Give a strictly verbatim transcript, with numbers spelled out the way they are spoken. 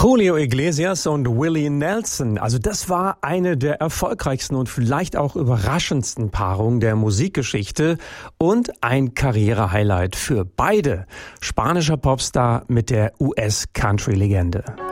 Julio Iglesias und Willie Nelson, also das war eine der erfolgreichsten und vielleicht auch überraschendsten Paarungen der Musikgeschichte und ein Karrierehighlight für beide. Spanischer Popstar mit der U S-Country-Legende.